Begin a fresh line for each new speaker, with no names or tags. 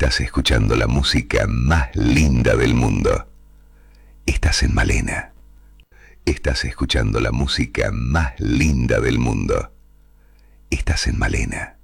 Estás escuchando la música más linda del mundo. Estás en Malena. Estás escuchando la música más linda del mundo. Estás en Malena.